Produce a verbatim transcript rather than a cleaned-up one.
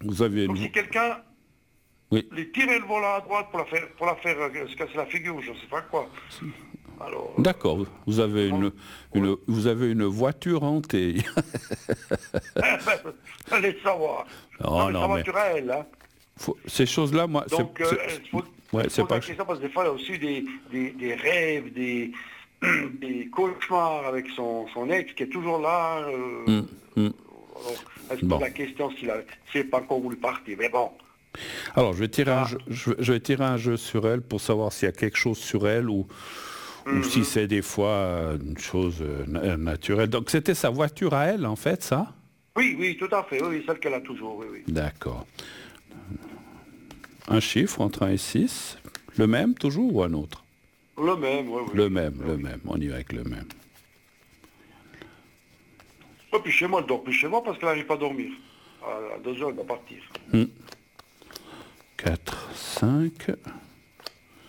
Vous avez Donc une... si quelqu'un Oui. lui tirait le volant à droite pour la faire, pour la faire euh, se casser la figure, je ne sais pas quoi. Alors, euh, D'accord, vous avez une, une, ouais. vous avez une voiture hantée. Allez savoir. Non, Oh mais non, sa mais voiture à elle, hein. faut- ces choses-là, moi, c'est... Donc, euh, c'est- il faut, Ouais, elle se c'est pose pas... la question parce que des fois, il y a aussi des, des, des rêves, des, des cauchemars avec son, son ex qui est toujours là. euh, Hum, hum. alors, elle se pose Bon. la question s'il a, s'il n'est pas encore voulu partir. Mais bon, Alors, je vais tirer un ça, jeu, je, je vais tirer un jeu sur elle pour savoir s'il y a quelque chose sur elle ou, ou si mhm. c'est des fois euh, une chose euh, na- naturelle. Donc, c'était sa voiture à elle, en fait, ça? Oui, oui, tout à fait, oui, celle qu'elle a toujours, oui, oui. D'accord. Un chiffre entre un et six. Le même, toujours, ou un autre? Le même, oui, oui. Le même, Oui, le oui. même. On y va avec le même. Et puis chez moi, elle dort plus chez moi parce qu'elle n'arrive pas à dormir. À deux heures, elle va partir. quatre, cinq.